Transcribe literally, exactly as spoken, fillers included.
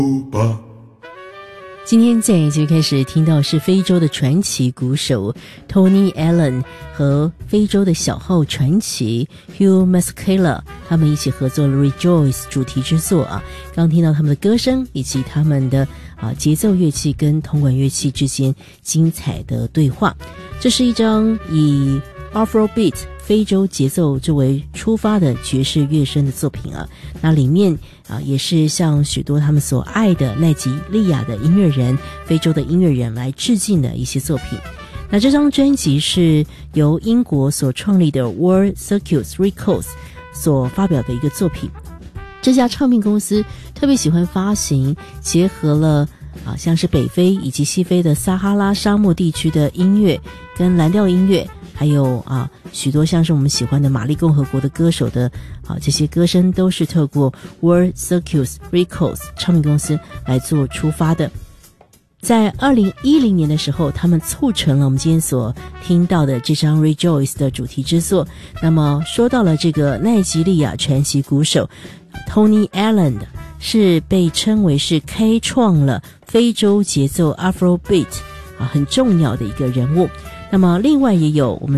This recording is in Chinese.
今天在节目开始听到是非洲的传奇鼓手 Tony Allen 和非洲的小号传奇 Hugh Masekela 他们一起合作了 Rejoice 主题之作啊。刚听到他们的歌声以及他们的啊节奏乐器跟铜管乐器之间精彩的对话。这是一张以 Afrobeat 非洲节奏作为出发的爵士乐声的作品啊，那里面啊也是向许多他们所爱的奈及利亚的音乐人、非洲的音乐人来致敬的一些作品。那这张专辑是由英国所创立的 World Circus Records 所发表的一个作品。这家唱片公司特别喜欢发行结合了啊像是北非以及西非的撒哈拉沙漠地区的音乐跟蓝调音乐，还有啊许多像是我们喜欢的马利共和国的歌手的啊这些歌声都是透过 World Circus Records 唱片公司来做出发的。在二零一零年的时候，他们促成了我们今天所听到的这张 Rejoice 的主题之作。那么说到了这个奈及利亚传奇鼓手 Tony Allen 是被称为是开创了非洲节奏 Afrobeat 啊很重要的一个人物。那么另外也有我们